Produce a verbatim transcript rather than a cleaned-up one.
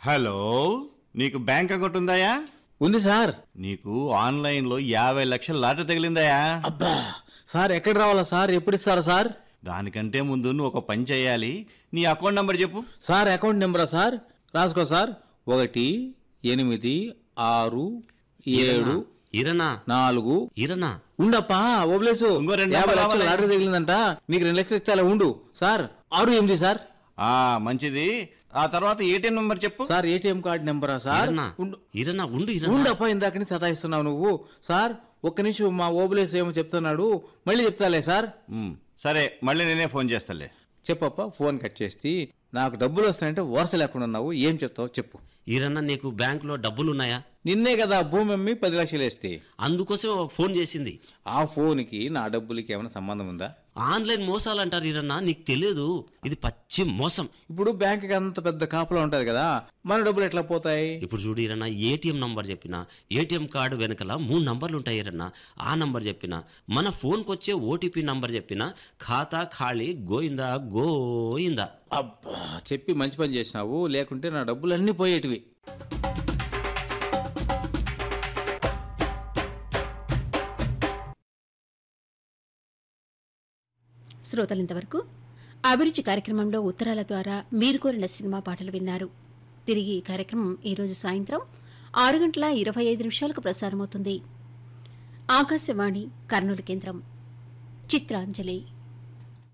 Hello, నీకు bank account ఉందాయా? ఉంది sir. నీకు ఆన్లైన్లో యాభై లక్షల లాటరీ తగిలిందాయా? అబ్బా సార్, ఎక్కడ రావాలా సార్? ఎప్పుడు ఇస్తారా సార్? దానికంటే ముందు నువ్వు ఒక పని చేయాలి. నీ అకౌంట్ నంబర్ చెప్పు. Sir account నెంబరా sir? రాసుకో సార్. ఒకటి ఎనిమిది ఆరు ఏడు ఇరనా నాలుగు ఇరనా ఉండప్పా ఓబ్లేసు. ఇంకో రెండు యాభై నెంబర్లు లక్షలు రావాలి. లాటరీ తగిలిందంట. నీకు రెండు లక్షలు ఇస్తే అలా ఉండు సార్. ఆరు ఎనిమిది సార్. ఆ మంచిది. ఆ తర్వాత ఏటీఎం నంబర్ చెప్పు. Sir ATM card నెంబరా sir? ఇరనా ఉండు ఇరనా ఉండు ఇరనా ఉండప్పా, ఇందాకని సతాయిస్తున్నావు నువ్వు. సార్ ఒక్క నిమిషం, మా ఓబులేసు ఏమో చెప్తున్నాడు, మళ్ళీ చెప్తాలే సార్. ఉమ్, సరే మళ్ళీ నేనే ఫోన్ చేస్తాలే. చెప్పప్ప. ఫోన్ కట్ చేసి, నాకు డబ్బులు వస్తాయంటే వరుస లేకుండా ఉన్నావు, ఏం చెప్తావు చెప్పు. ఇరన్నా నీకు బ్యాంకులో డబ్బులున్నాయా? నిన్నే కదా భూమి అమ్మి పది లక్షలు వేస్తే. అందుకోసం ఫోన్ చేసింది. ఆ ఫోన్కి నా డబ్బులకి ఏమైనా సంబంధం ఉందా? ఆన్లైన్ మోసాలు అంటారు ఇరన్నా, నీకు తెలియదు? ఇది పచ్చి మోసం. ఇప్పుడు బ్యాంక్కి అంత పెద్ద కాపలా ఉంటది కదా, మన డబ్బులు ఎట్లా పోతాయి? ఇప్పుడు చూడు ఇరన్నా, ఏటీఎం నంబర్ చెప్పిన, ఏటీఎం కార్డు వెనకల మూడు నంబర్లు ఉంటాయి ఇరన్నా. ఆ నంబర్ చెప్పిన, మన ఫోన్కి వచ్చే ఓటీపీ నంబర్ చెప్పిన, ఖాతా ఖాళీ గోయిందా గోయిందా. అబ్బా, చెప్పి మంచి పని చేసినావు, లేకుంటే నా డబ్బులు అన్నీ పోయేటివి. శ్రోతలింతవరకు అభిరుచి కార్యక్రమంలో ఉత్తరాల ద్వారా మీరు కోరిన సినిమా పాటలు విన్నారు. తిరిగి ఈ కార్యక్రమం ఈరోజు సాయంత్రం ఆరు గంటల ఇరవై ఐదు నిమిషాలకు ప్రసారమవుతుంది. ఆకాశవాణి కర్నూలు కేంద్రం. చిత్రాంజలి.